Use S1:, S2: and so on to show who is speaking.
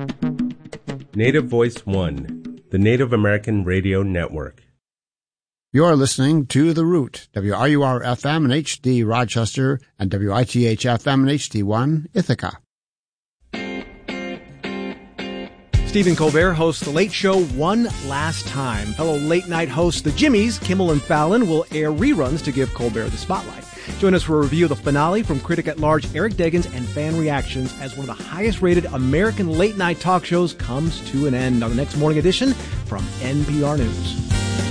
S1: Native Voice One, the Native American Radio Network.
S2: You're listening to The Root, WRUR-FM and HD Rochester, and WITH-FM and HD1 Ithaca.
S3: Stephen Colbert hosts The Late Show one last time. Fellow late-night hosts The Jimmys, Kimmel and Fallon, will air reruns to give Colbert the spotlight. Join us for a review of the finale from critic-at-large Eric Deggans and fan reactions as one of the highest-rated American late-night talk shows comes to an end on the next morning edition from NPR News.